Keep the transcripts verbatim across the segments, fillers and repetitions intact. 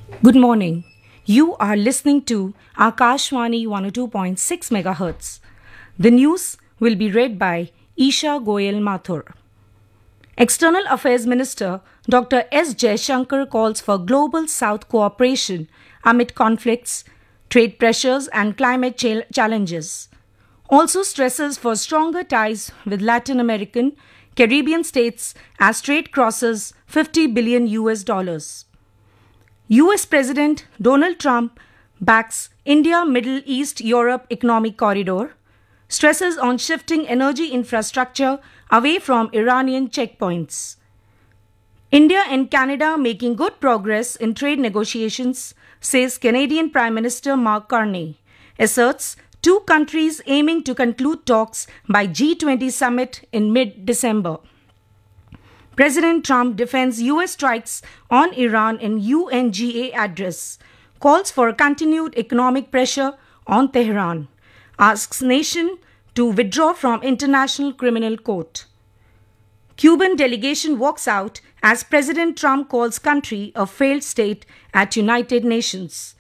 Good morning. You are listening to Akashwani one oh two point six megahertz. The news will be read by Isha Goyal Mathur. External Affairs Minister Doctor S. Jaishankar calls for global South cooperation amid conflicts, trade pressures, and climate cha- challenges. Also stresses for stronger ties with Latin American, Caribbean states as trade crosses fifty billion U S dollars. U S President Donald Trump backs India Middle East Europe Economic Corridor, stresses on shifting energy infrastructure away from Iranian checkpoints. India and Canada making good progress in trade negotiations, says Canadian Prime Minister Mark Carney, asserts two countries aiming to conclude talks by G twenty summit in mid-December. President Trump defends U S strikes on Iran in U N G A address, calls for continued economic pressure on Tehran, asks nation to withdraw from International Criminal Court. Cuban delegation walks out as President Trump calls country a failed state at United Nations.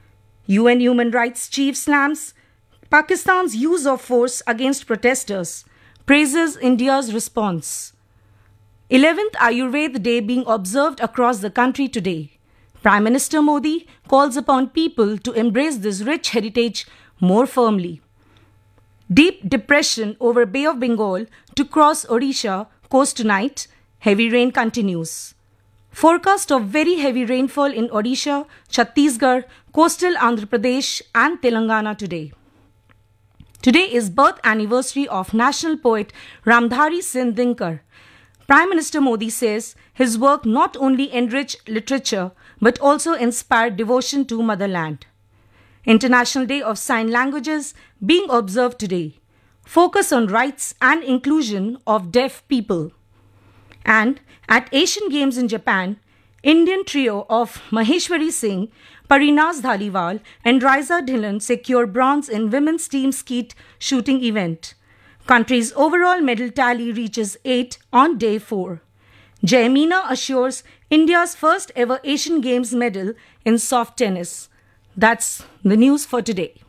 U N Human Rights Chief slams Pakistan's use of force against protesters, praises India's response. eleventh Ayurveda Day being observed across the country today. Prime Minister Modi calls upon people to embrace this rich heritage more firmly. Deep depression over Bay of Bengal to cross Odisha coast tonight. Heavy rain continues. Forecast of very heavy rainfall in Odisha, Chhattisgarh, coastal Andhra Pradesh and Telangana today. Today is birth anniversary of national poet Ramdhari Singh Dinkar. Prime Minister Modi says his work not only enriched literature but also inspired devotion to motherland. International Day of Sign Languages being observed today. Focus on rights and inclusion of deaf people. And at Asian Games in Japan, Indian trio of Maheshwari Singh, Parinaz Dhaliwal and Raisa Dhillon secure bronze in women's team skeet shooting event. Country's overall medal tally reaches eight on day four. Jayamina assures India's first ever Asian Games medal in soft tennis. That's the news for today.